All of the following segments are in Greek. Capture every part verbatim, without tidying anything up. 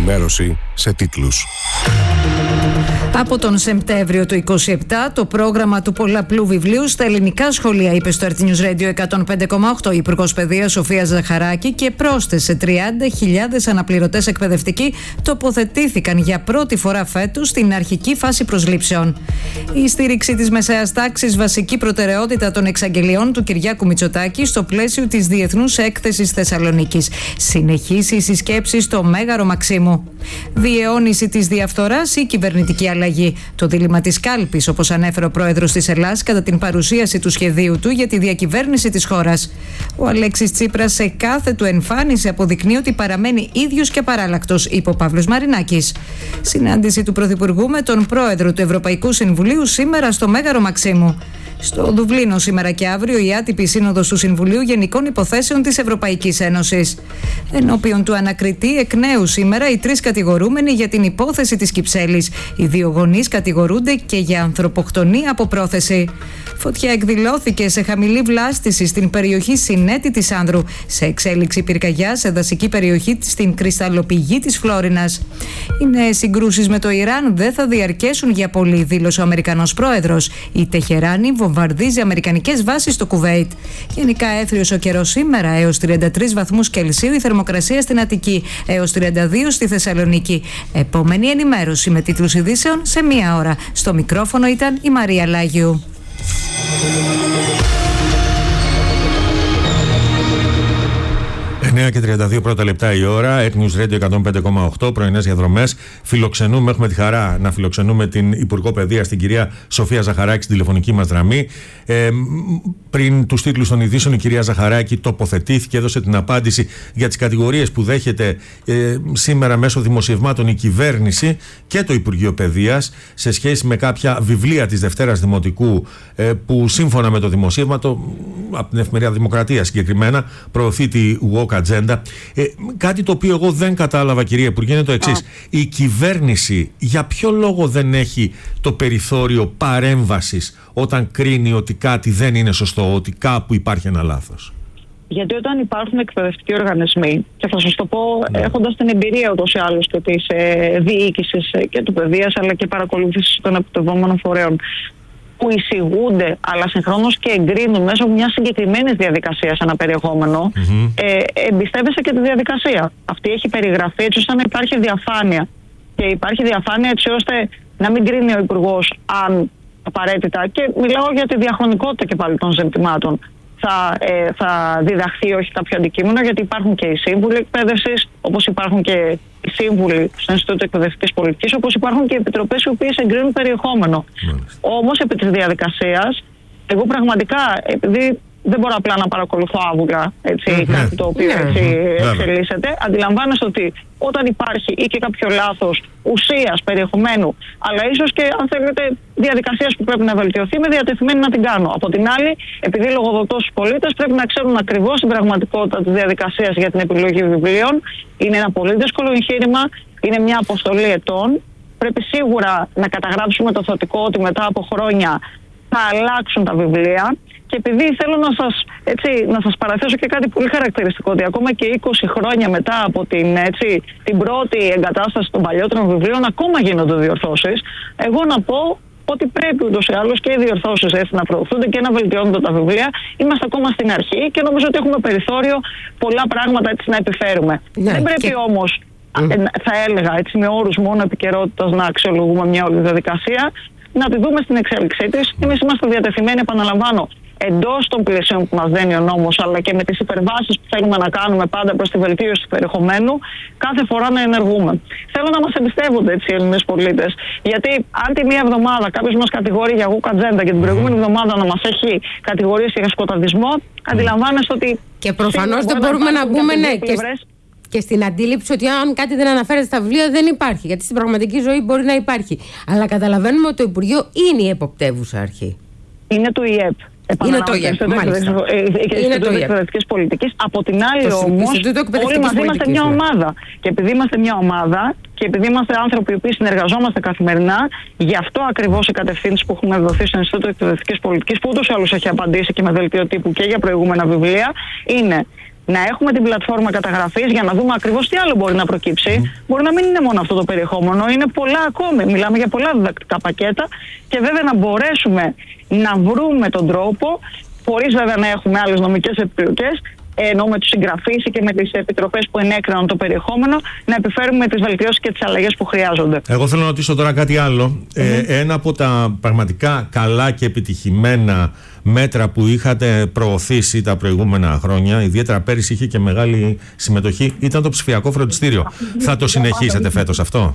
ενημέρωση σε τίτλους. Από τον Σεπτέμβριο του είκοσι επτά, το πρόγραμμα του πολλαπλού βιβλίου στα ελληνικά σχολεία, είπε στο Earth News Radio εκατόν πέντε κόμμα οκτώ η Υπουργός Παιδείας Σοφία Ζαχαράκη, και πρόσθεσε τριάντα χιλιάδες αναπληρωτές εκπαιδευτικοί τοποθετήθηκαν για πρώτη φορά φέτος στην αρχική φάση προσλήψεων. Η στήριξη της μεσαίας τάξης, βασική προτεραιότητα των εξαγγελιών του Κυριάκου Μητσοτάκη στο πλαίσιο της Διεθνούς Έκθεσης Θεσσαλονίκης. Συνεχίσει η συσκέψη στο Μέγαρο Μαξίμου. Διαιώνιση της διαφθοράς ή κυβερνητική αλλαγή. Το δίλημμα της κάλπης, όπως ανέφερε ο πρόεδρος της Ελλάδας κατά την παρουσίαση του σχεδίου του για τη διακυβέρνηση της χώρας. Ο Αλέξης Τσίπρας σε κάθε του εμφάνιση αποδεικνύει ότι παραμένει ίδιος και απαράλλακτος, είπε ο Παύλος Μαρινάκης. Συνάντηση του Πρωθυπουργού με τον πρόεδρο του Ευρωπαϊκού Συμβουλίου σήμερα στο Μέγαρο Μαξίμου. Στο Δουβλίνο σήμερα και αύριο η άτυπη σύνοδος του Συμβουλίου Γενικών Υποθέσεων της Ευρωπαϊκής Ένωσης. Ενώπιον του ανακριτή εκ νέου σήμερα οι τρεις κατηγορούμενοι για την υπόθεση της Κυψέλης. Οι δύο γονείς κατηγορούνται και για ανθρωποκτονία από πρόθεση. Φωτιά εκδηλώθηκε σε χαμηλή βλάστηση στην περιοχή Συνέτη της Άνδρου. Σε εξέλιξη πυρκαγιά σε δασική περιοχή στην κρυσταλλοπηγή της Φλόρινας. Οι νέες συγκρούσεις με το Ιράν δεν θα διαρκέσουν για πολύ, δήλωσε ο Αμερικανός πρόεδρος. Η Τεχεράνη βομβαρδίζει αμερικανικές βάσεις στο Κουβέιτ. Γενικά έθριος ο καιρός σήμερα, έως τριάντα τρεις βαθμούς Κελσίου η θερμοκρασία στην Αττική, έως τριάντα δύο στη Θεσσαλονίκη. Επόμενη ενημέρωση με τίτλους ειδήσεων σε μία ώρα. Στο μικρόφωνο ήταν η Μαρία Λάγιου. εννέα και τριάντα δύο πρώτα λεπτά η ώρα, Earth News Radio εκατόν πέντε κόμμα οκτώ, πρωινές διαδρομές. Φιλοξενούμε, έχουμε τη χαρά να φιλοξενούμε την Υπουργό Παιδείας, την κυρία Σοφία Ζαχαράκη, στην τηλεφωνική μας γραμμή. Ε, πριν τους τίτλους των ειδήσεων, η κυρία Ζαχαράκη τοποθετήθηκε, έδωσε την απάντηση για τις κατηγορίες που δέχεται ε, σήμερα μέσω δημοσιευμάτων η κυβέρνηση και το Υπουργείο Παιδείας σε σχέση με κάποια βιβλία της Δευτέρας Δημοτικού ε, που σύμφωνα με το δημοσίευμα, το, από την εφημερίδα Δημοκρατία συγκεκριμένα, προωθεί τη woke agenda. Ε, κάτι το οποίο εγώ δεν κατάλαβα, κυρία Υπουργέ, είναι το εξής. Η κυβέρνηση για ποιο λόγο δεν έχει το περιθώριο παρέμβασης όταν κρίνει ότι κάτι δεν είναι σωστό, ότι κάπου υπάρχει ένα λάθος? Γιατί όταν υπάρχουν εκπαιδευτικοί οργανισμοί, και θα σας το πω ναι. έχοντας την εμπειρία ούτως ή άλλως και της ε, διοίκησης και του παιδείας αλλά και παρακολούθησης των επιτευόμενων φορέων, που εισηγούνται αλλά συγχρόνως και εγκρίνουν μέσω μιας συγκεκριμένης διαδικασίας ένα περιεχόμενο, mm-hmm. ε, εμπιστεύεσαι και τη διαδικασία. Αυτή έχει περιγραφεί έτσι ώστε να υπάρχει διαφάνεια. Και υπάρχει διαφάνεια έτσι ώστε να μην κρίνει ο Υπουργός αν απαραίτητα, και μιλάω για τη διαχρονικότητα και πάλι των ζητημάτων, θα, ε, θα διδαχθεί όχι κάποιο αντικείμενο, γιατί υπάρχουν και οι σύμβουλοι εκπαίδευσης, όπως υπάρχουν και οι σύμβουλοι στο Ινστιτούτο Εκπαιδευτικής Πολιτικής, όπως υπάρχουν και οι επιτροπές οι οποίες εγκρίνουν περιεχόμενο. Mm. Όμως επί της διαδικασίας, εγώ πραγματικά, επειδή δεν μπορώ απλά να παρακολουθώ άβουλα έτσι, mm-hmm. κάτι το οποίο mm-hmm. έτσι, εξελίσσεται, mm-hmm. αντιλαμβάνεστε ότι όταν υπάρχει ή και κάποιο λάθος ουσίας, περιεχομένου, αλλά ίσως και αν θέλετε διαδικασίας που πρέπει να βελτιωθεί, είμαι διατεθειμένη να την κάνω. Από την άλλη, επειδή λογοδοτώ στους πολίτες, πρέπει να ξέρουν ακριβώς την πραγματικότητα της διαδικασίας για την επιλογή βιβλίων. Είναι ένα πολύ δύσκολο εγχείρημα, είναι μια αποστολή ετών. Πρέπει σίγουρα να καταγράψουμε το θετικό ότι μετά από χρόνια θα αλλάξουν τα βιβλία. Και επειδή θέλω να σας, έτσι, να σας παραθέσω και κάτι πολύ χαρακτηριστικό, ότι ακόμα και είκοσι χρόνια μετά από την, έτσι, την πρώτη εγκατάσταση των παλιότερων βιβλίων, ακόμα γίνονται διορθώσεις. Εγώ να πω ότι πρέπει ούτως ή άλλως και οι διορθώσεις έτσι να προωθούνται και να βελτιώνονται τα βιβλία. Είμαστε ακόμα στην αρχή και νομίζω ότι έχουμε περιθώριο πολλά πράγματα έτσι να επιφέρουμε. Ναι, δεν πρέπει και... όμως, mm. θα έλεγα έτσι, με όρους μόνο επικαιρότητας να αξιολογούμε μια όλη διαδικασία, να τη δούμε στην εξέλιξή της. Εμείς είμαστε διατεθειμένοι, επαναλαμβάνω, εντός των πλαισίων που μας δένει ο νόμος, αλλά και με τις υπερβάσεις που θέλουμε να κάνουμε πάντα προς τη βελτίωση του περιεχομένου, κάθε φορά να ενεργούμε. Θέλω να μας εμπιστεύονται έτσι οι Έλληνες πολίτες. Γιατί αν τη μία εβδομάδα κάποιος μας κατηγορεί για woke agenda και την προηγούμενη εβδομάδα να μας έχει κατηγορήσει για σκοταδισμό, αντιλαμβάνεστε ότι. Και προφανώς δεν μπορούμε να μπούμε, ναι, και, και στην αντίληψη ότι αν κάτι δεν αναφέρεται στα βιβλία δεν υπάρχει. Γιατί στην πραγματική ζωή μπορεί να υπάρχει. Αλλά καταλαβαίνουμε ότι το Υπουργείο είναι η εποπτεύουσα αρχή. Είναι το ΙΕΠ. Είναι το ΙΕΠ, μάλιστα. Είναι το ΙΕΠ Εκπαιδευτικής Πολιτικής. Από την άλλη όμως, όλοι μαζί είμαστε μια ομάδα. Και επειδή είμαστε μια ομάδα και επειδή είμαστε άνθρωποι οι οποίοι συνεργαζόμαστε καθημερινά, γι' αυτό ακριβώς οι κατευθύνσεις που έχουμε δοθεί στο Ινστιτούτο Εκπαιδευτικής Πολιτικής, που ούτως ή άλλως έχει απαντήσει και με δελτίο τύπου και για προηγούμενα βιβλία, είναι να έχουμε την πλατφόρμα καταγραφής για να δούμε ακριβώς τι άλλο μπορεί να προκύψει. Mm. Μπορεί να μην είναι μόνο αυτό το περιεχόμενο, είναι πολλά ακόμη. Μιλάμε για πολλά διδακτικά πακέτα και βέβαια να μπορέσουμε να βρούμε τον τρόπο, χωρίς βέβαια να έχουμε άλλες νομικές επιπλοκές, ενώ με τους συγγραφείς και με τις επιτροπές που ενέκριναν το περιεχόμενο, να επιφέρουμε τις βελτιώσεις και τις αλλαγές που χρειάζονται. Εγώ θέλω να ρωτήσω τώρα κάτι άλλο. Mm-hmm. Ε, ένα από τα πραγματικά καλά και επιτυχημένα μέτρα που είχατε προωθήσει τα προηγούμενα χρόνια, ιδιαίτερα πέρυσι είχε και μεγάλη συμμετοχή, ήταν το ψηφιακό φροντιστήριο. Mm-hmm. Θα το συνεχίσετε φέτος αυτό?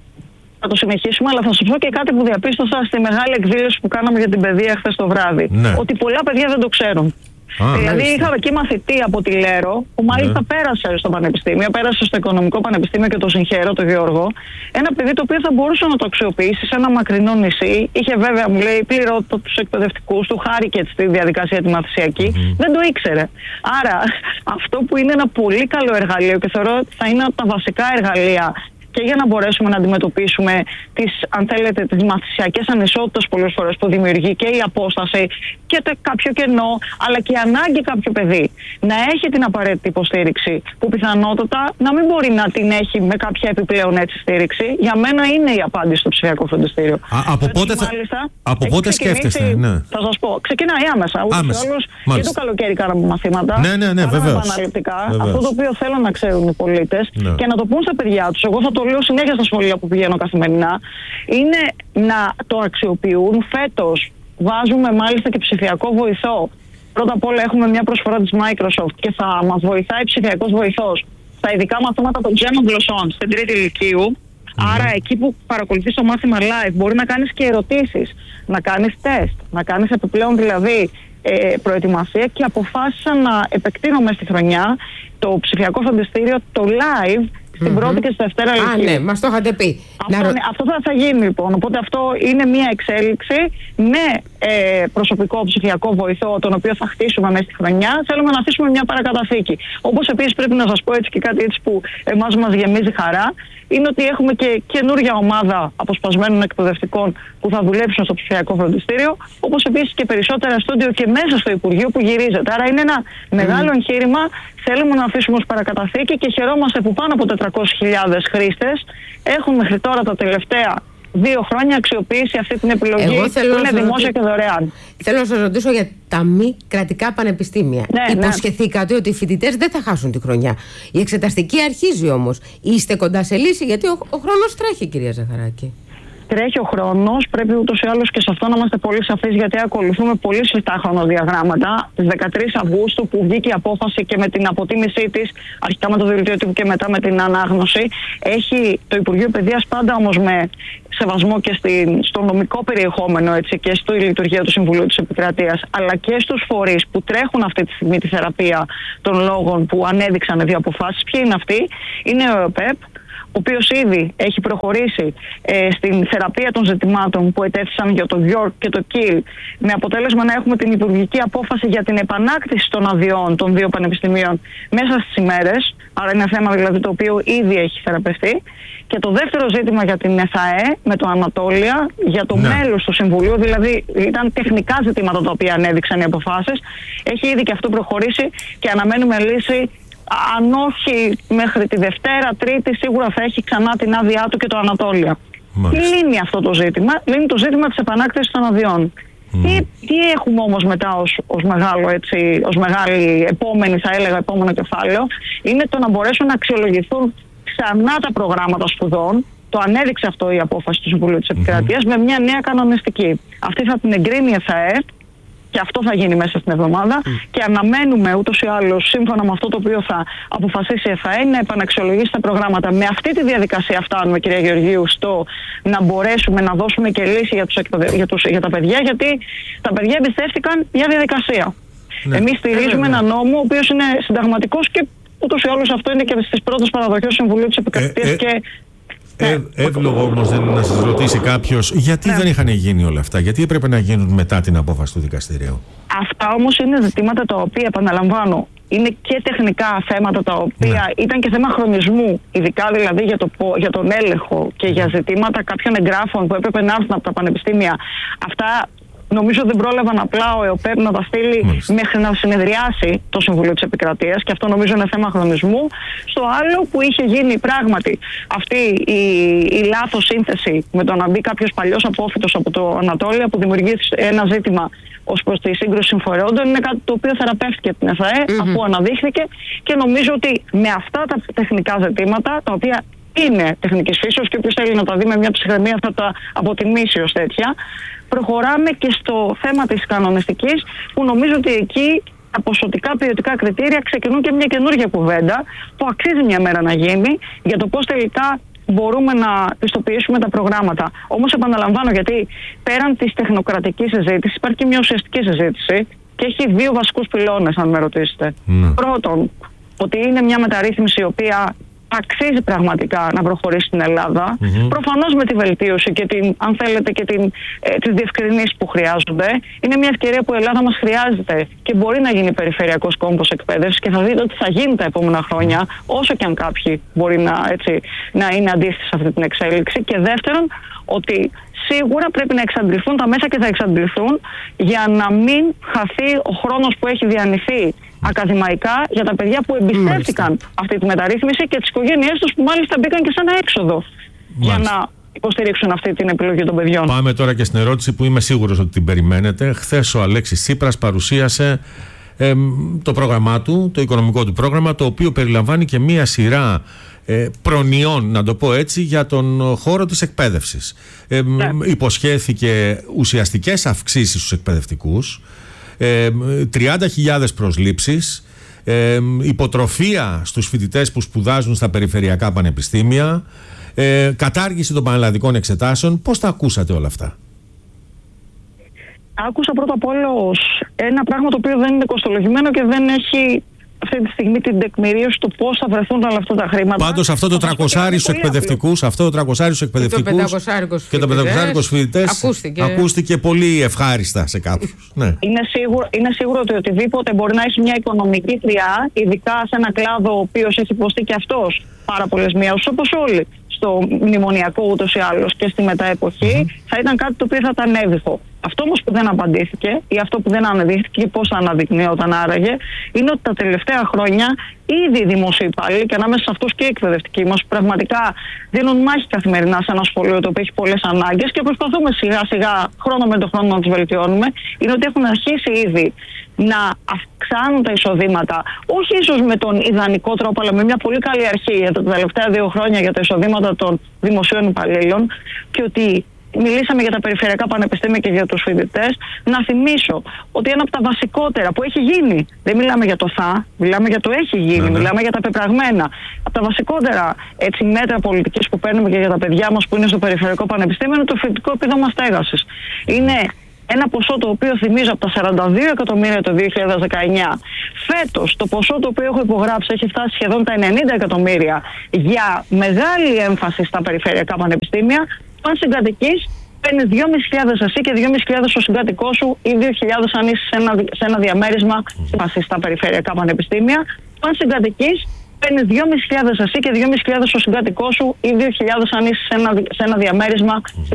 Θα το συνεχίσουμε, αλλά θα σας πω και κάτι που διαπίστωσα στη μεγάλη εκδήλωση που κάναμε για την παιδεία χθες το βράδυ. Ναι. Ότι πολλά παιδιά δεν το ξέρουν. Ah, δηλαδή μάλιστα. Είχαμε εκεί μαθητή από τη Λέρο, που μάλιστα yeah. πέρασε στο πανεπιστήμιο, πέρασε στο Οικονομικό Πανεπιστήμιο και το συγχαίρω, τον Γιώργο. Ένα παιδί το οποίο θα μπορούσε να το αξιοποιήσει σε ένα μακρινό νησί. Είχε βέβαια, μου λέει, πληρότητα τους εκπαιδευτικούς του, χάρηκε στη διαδικασία τη μαθησιακή. Mm-hmm. Δεν το ήξερε. Άρα αυτό που είναι ένα πολύ καλό εργαλείο και θεωρώ ότι θα είναι τα βασικά εργαλεία και για να μπορέσουμε να αντιμετωπίσουμε τις, αν θέλετε, τις μαθησιακές ανισότητες πολλές φορές που δημιουργεί και η απόσταση και το κάποιο κενό, αλλά και η ανάγκη κάποιο παιδί να έχει την απαραίτητη υποστήριξη, που πιθανότατα να μην μπορεί να την έχει με κάποια επιπλέον έτσι στήριξη. Για μένα είναι η απάντηση στο ψηφιακό φροντιστήριο. Α, από πότε, θα... από πότε σκέφτεστε? Ναι. Θα σας πω. Ξεκινάει άμεσα. άμεσα. Και το καλοκαίρι κάναμε μαθήματα. Ναι, ναι, ναι, βεβαίως. Αυτό το οποίο θέλω να ξέρουν οι πολίτες ναι. και να το πούν στα παιδιά τους. Εγώ θα το λέω συνέχεια στα σχολεία που πηγαίνω καθημερινά, είναι να το αξιοποιούν. Φέτος βάζουμε μάλιστα και ψηφιακό βοηθό. Πρώτα απ' όλα έχουμε μια προσφορά της Microsoft και θα μας βοηθάει ψηφιακός βοηθός στα ειδικά μαθήματα των ξένων γλωσσών στην τρίτη ηλικίου. Mm-hmm. Άρα εκεί που παρακολουθείς το μάθημα live μπορεί να κάνεις και ερωτήσεις, να κάνεις τεστ, να κάνεις επιπλέον δηλαδή ε, προετοιμασία, και αποφάσισα να επεκτείνω μέσα στη χρονιά το ψηφιακό φροντιστήριο, το live, στην mm-hmm. πρώτη και στη Δευτέρα ηλικίου. Α, ναι, μας το είχατε πει. Αυτό, να... ναι, αυτό θα, θα γίνει λοιπόν. Οπότε αυτό είναι μια εξέλιξη με ε, προσωπικό ψηφιακό βοηθό, τον οποίο θα χτίσουμε μέσα στη χρονιά. Θέλουμε να αφήσουμε μια παρακαταθήκη. Όπως επίσης πρέπει να σας πω έτσι και κάτι έτσι που εμάς μας γεμίζει χαρά, είναι ότι έχουμε και καινούργια ομάδα αποσπασμένων εκπαιδευτικών που θα δουλέψουν στο ψηφιακό φροντιστήριο, όπως επίσης και περισσότερα στούντιο και μέσα στο Υπουργείο που γυρίζεται. Άρα είναι ένα mm. μεγάλο εγχείρημα. Θέλουμε να αφήσουμε ως παρακαταθήκη και χαιρόμαστε που πάνω από τετρακόσιες χιλιάδες χρήστες έχουν μέχρι τώρα τα τελευταία δύο χρόνια αξιοποιήσει αυτή την επιλογή που είναι δημόσια και δωρεάν. Θέλω να σας ρωτήσω για τα μη κρατικά πανεπιστήμια. Ναι, υποσχεθήκατε ναι. ότι οι φοιτητές δεν θα χάσουν τη χρονιά. Η εξεταστική αρχίζει όμως. Είστε κοντά σε λύση? Γιατί ο, ο χρόνος τρέχει, κυρία Ζαχαράκη. Τρέχει ο χρόνος, πρέπει ούτως ή άλλως και σε αυτό να είμαστε πολύ σαφείς, γιατί ακολουθούμε πολύ σφιχτά χρονοδιαγράμματα. Στις δεκατρείς Αυγούστου που βγήκε η απόφαση και με την αποτίμησή της, αρχικά με το δελτίο τύπου και μετά με την ανάγνωση, έχει το Υπουργείο Παιδείας πάντα όμως με σεβασμό και στην, στο νομικό περιεχόμενο, έτσι, και στη λειτουργία του Συμβουλίου της Επικρατείας, αλλά και στους φορείς που τρέχουν αυτή τη στιγμή τη θεραπεία των λόγων που ανέδειξαν δύο αποφάσεις. Ποιοι είναι αυτοί? Είναι ο ΕΟΠΕΠ, ο οποίος ήδη έχει προχωρήσει ε, στην θεραπεία των ζητημάτων που ετέθησαν για το Γιόρκ και το Κιλ, με αποτέλεσμα να έχουμε την υπουργική απόφαση για την επανάκτηση των αδειών των δύο πανεπιστημίων μέσα στις ημέρες. Άρα είναι θέμα δηλαδή το οποίο ήδη έχει θεραπευτεί. Και το δεύτερο ζήτημα για την ΕΘΑΕ με το Ανατόλια, για το ναι. μέλος του Συμβουλίου, δηλαδή ήταν τεχνικά ζητήματα τα οποία ανέδειξαν οι αποφάσεις. Έχει ήδη και αυτό προχωρήσει και αναμένουμε λύση. Αν όχι μέχρι τη Δευτέρα, Τρίτη, σίγουρα θα έχει ξανά την άδειά του και το Ανατόλια. Τι λύνει αυτό το ζήτημα? Λύνει το ζήτημα της επανάκτησης των αδειών. Mm. Τι, τι έχουμε όμως μετά ως, ως, μεγάλο, έτσι, ως μεγάλη επόμενη, θα έλεγα, επόμενο κεφάλαιο, είναι το να μπορέσουν να αξιολογηθούν ξανά τα προγράμματα σπουδών. Το ανέδειξε αυτό η απόφαση του Συμβουλίου της Επικρατείας mm-hmm. με μια νέα κανονιστική. Αυτή θα την εγκρίνει η ΕΘΑΕ. Και αυτό θα γίνει μέσα στην εβδομάδα. Mm. Και αναμένουμε ούτως ή άλλως, σύμφωνα με αυτό το οποίο θα αποφασίσει η ΕΘΑΕ, να επαναξιολογήσει τα προγράμματα. Με αυτή τη διαδικασία φτάνουμε, κυρία Γεωργίου, στο να μπορέσουμε να δώσουμε και λύση για, τους, για, τους, για τα παιδιά, γιατί τα παιδιά εμπιστεύτηκαν μια διαδικασία. Ναι. Εμείς στηρίζουμε ε, ένα νόμο, ο οποίος είναι συνταγματικός και ούτως ή άλλως αυτό είναι και στις πρώτες παραδοχές του Συμβουλίου της Επικρατείας. Ε, ε, και Ε, εύλογο όμως δεν είναι να σας ρωτήσει κάποιος γιατί ναι. δεν είχαν γίνει όλα αυτά, γιατί έπρεπε να γίνουν μετά την απόφαση του δικαστηρίου. Αυτά όμως είναι ζητήματα τα οποία, επαναλαμβάνω, είναι και τεχνικά θέματα τα οποία ναι. ήταν και θέμα χρονισμού, ειδικά δηλαδή για, το, για τον έλεγχο και για ζητήματα κάποιων εγγράφων που έπρεπε να έρθουν από τα πανεπιστήμια. Αυτά Νομίζω δεν πρόλαβαν απλά ο ΕΟΠΕΠ να τα στείλει Μάλιστα. μέχρι να συνεδριάσει το Συμβουλίο της Επικρατείας, και αυτό νομίζω είναι θέμα χρονισμού. Στο άλλο που είχε γίνει πράγματι αυτή η, η λάθος σύνθεση με το να μπει κάποιος παλιός απόφοιτος από το Ανατόλια, που δημιουργεί ένα ζήτημα ως προς τη σύγκρουση συμφορεόντων, είναι κάτι το οποίο θεραπεύτηκε από την ΕΘΑΕ mm-hmm. αφού αναδείχθηκε, και νομίζω ότι με αυτά τα τεχνικά ζητήματα, τα οποία είναι τεχνικής φύσεως και όποιος θέλει να τα δει με μια ψυχραιμία θα τα αποτιμήσει ως τέτοια, προχωράμε και στο θέμα της κανονιστικής, που νομίζω ότι εκεί τα ποσοτικά ποιοτικά κριτήρια ξεκινούν και μια καινούργια κουβέντα που αξίζει μια μέρα να γίνει, για το πώς τελικά μπορούμε να πιστοποιήσουμε τα προγράμματα. Όμως επαναλαμβάνω, γιατί πέραν της τεχνοκρατικής συζήτησης υπάρχει και μια ουσιαστική συζήτηση και έχει δύο βασικούς πυλώνες, αν με ρωτήσετε. Mm. Πρώτον, ότι είναι μια μεταρρύθμιση η οποία αξίζει πραγματικά να προχωρήσει στην Ελλάδα. Mm-hmm. Προφανώς με τη βελτίωση και την, αν θέλετε, και την, ε, τις διευκρινήσεις που χρειάζονται. Είναι μια ευκαιρία που η Ελλάδα μας χρειάζεται και μπορεί να γίνει περιφερειακός κόμβος εκπαίδευσης, και θα δείτε ότι θα γίνει τα επόμενα χρόνια, όσο και αν κάποιοι μπορεί να, έτσι, να είναι αντίθετοι σε αυτή την εξέλιξη. Και δεύτερον, ότι σίγουρα πρέπει να εξαντληθούν τα μέσα, και θα εξαντληθούν, για να μην χαθεί ο χρόνος που έχει διανυθεί ακαδημαϊκά για τα παιδιά που εμπιστεύτηκαν Μάλιστα. αυτή τη μεταρρύθμιση και τις οικογένειές τους, που μάλιστα μπήκαν και σε ένα έξοδο Μάλιστα. για να υποστηρίξουν αυτή την επιλογή των παιδιών. Πάμε τώρα και στην ερώτηση που είμαι σίγουρος ότι την περιμένετε. Χθες ο Αλέξης Τσίπρας παρουσίασε ε, το πρόγραμμά του, το οικονομικό του πρόγραμμα, το οποίο περιλαμβάνει και μία σειρά ε, προνοιών, να το πω έτσι, για τον χώρο της εκπαίδευσης. Ε, ναι. Υποσχέθηκε ουσιαστικές αυξήσεις στους εκπαιδευτικούς, Ε, τριάντα χιλιάδες προσλήψεις, ε, υποτροφία στους φοιτητές που σπουδάζουν στα περιφερειακά πανεπιστήμια, ε, κατάργηση των πανελλαδικών εξετάσεων. Πώς τα ακούσατε όλα αυτά? Άκουσα πρώτα απ' όλα ένα πράγμα το οποίο δεν είναι κοστολογημένο και δεν έχει αυτή τη στιγμή την τεκμηρίωση του πώς θα βρεθούν όλα αυτά τα χρήματα. Πάντως αυτό το τρακοσάρι στους εκπαιδευτικούς, αυτό το τρακοσάρι στους εκπαιδευτικούς και το πεντακοσάρικος φοιτητές ακούστηκε. ακούστηκε πολύ ευχάριστα σε κάποιους. Ναι. Είναι, σίγουρο, είναι σίγουρο ότι οτιδήποτε μπορεί να έχει μια οικονομική χρειά, ειδικά σε ένα κλάδο ο οποίος έχει υποστεί και αυτός πάρα πολλές μειώσεις, όπως όλοι στο μνημονιακό ούτως ή άλλως και στη μεταεποχή, mm-hmm. θα ήταν κάτι το οποίο θα ήταν έβυχο. Αυτό όμως που δεν απαντήθηκε, ή αυτό που δεν αναδείχθηκε και πώς αναδεικνύονταν άραγε, είναι ότι τα τελευταία χρόνια ήδη οι δημόσιοι υπάλληλοι, και ανάμεσα σε αυτούς και οι εκπαιδευτικοί μας, πραγματικά δίνουν μάχη καθημερινά σε ένα σχολείο το οποίο έχει πολλές ανάγκες, και προσπαθούμε σιγά σιγά, χρόνο με το χρόνο, να τις βελτιώνουμε, είναι ότι έχουν αρχίσει ήδη να αυξάνουν τα εισοδήματα, όχι ίσως με τον ιδανικό τρόπο, αλλά με μια πολύ καλή αρχή για τα τελευταία δύο χρόνια για τα εισοδήματα των δημοσίων υπαλλήλων, και ότι μιλήσαμε για τα περιφερειακά πανεπιστήμια και για τους φοιτητές. Να θυμίσω ότι ένα από τα βασικότερα που έχει γίνει, δεν μιλάμε για το θα, μιλάμε για το έχει γίνει, mm-hmm. μιλάμε για τα πεπραγμένα. Από τα βασικότερα έτσι, μέτρα πολιτικής που παίρνουμε και για τα παιδιά μας που είναι στο περιφερειακό πανεπιστήμιο είναι το φοιτητικό επίδομα στέγασης. Είναι ένα ποσό το οποίο θυμίζω από τα σαράντα δύο εκατομμύρια το δύο χιλιάδες δεκαεννιά. Φέτος το ποσό το οποίο έχω υπογράψει έχει φτάσει σχεδόν τα ενενήντα εκατομμύρια, για μεγάλη έμφαση στα περιφερειακά πανεπιστήμια. Αν συγκατοικείς, παίρνεις δυόμισι χιλιάδες εσύ και δυόμισι χιλιάδες ο συγκάτοικός σου, ή δύο χιλιάδες αν είσαι σε ένα, σε ένα διαμέρισμα έμφαση στα περιφερειακά πανεπιστήμια. Αν συγκατοικείς, παίρνεις δυόμισι χιλιάδες εσύ και δυόμισι χιλιάδες ο συγκάτοικός σου, ή δύο χιλιάδες αν είσαι σε ένα, σε ένα διαμέρισμα